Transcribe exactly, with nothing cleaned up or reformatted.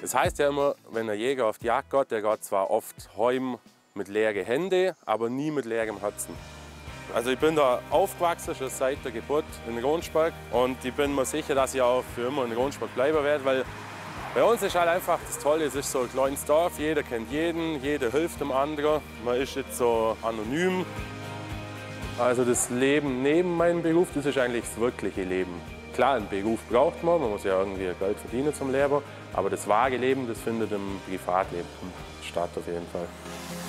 Es heißt ja immer, wenn ein Jäger auf die Jagd geht, der geht zwar oft heim mit leeren Händen, aber nie mit leerem Herzen. Also ich bin da aufgewachsen, schon seit der Geburt in Ronsberg, und ich bin mir sicher, dass ich auch für immer in Ronsberg bleiben werde, weil bei uns ist halt einfach das Tolle, es ist so ein kleines Dorf, jeder kennt jeden, jeder hilft dem anderen, man ist jetzt so anonym. Also das Leben neben meinem Beruf, das ist eigentlich das wirkliche Leben. Klar, einen Beruf braucht man, man muss ja irgendwie Geld verdienen zum Leben, aber das wahre Leben, das findet im Privatleben statt auf jeden Fall.